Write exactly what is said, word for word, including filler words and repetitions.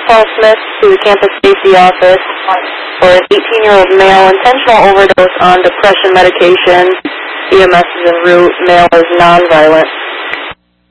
Paul Smith to the campus safety office for an eighteen-year-old male intentional overdose on depression medication. E M S is en route. Male is nonviolent.